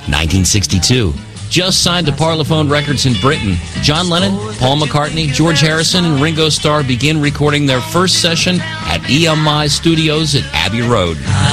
1962. Just signed to Parlophone Records in Britain, John Lennon, Paul McCartney, George Harrison, and Ringo Starr begin recording their first session at EMI Studios at Abbey Road.